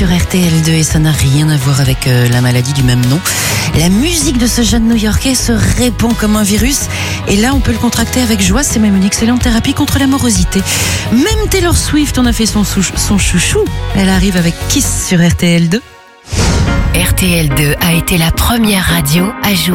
Sur RTL2 et ça n'a rien à voir avec la maladie du même nom. La musique de ce jeune New-Yorkais se répand comme un virus et là on peut le contracter avec joie, c'est même une excellente thérapie contre la morosité. Même Taylor Swift en a fait son chouchou. Elle arrive avec Kiss sur RTL2. RTL2 a été la première radio à jouer